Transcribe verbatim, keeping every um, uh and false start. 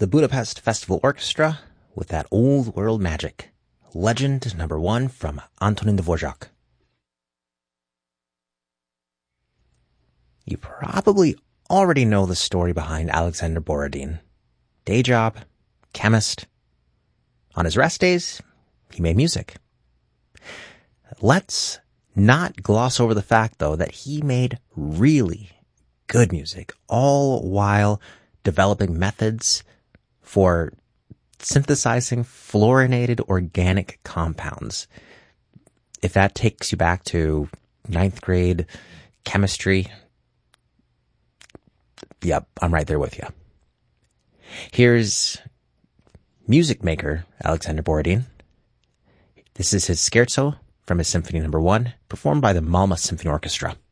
the Budapest Festival Orchestra with that Old World Magic, Legend number one from Antonin Dvorak. You probably already know the story behind Alexander Borodin. Day job, chemist. On his rest days, he made music. Let's not gloss over the fact, though, that he made really good music, all while developing methods for synthesizing fluorinated organic compounds. If that takes you back to ninth grade chemistry, yep, I'm right there with you. Here's music maker Alexander Borodin. This is his scherzo from his Symphony Number One, performed by the Malmö Symphony Orchestra.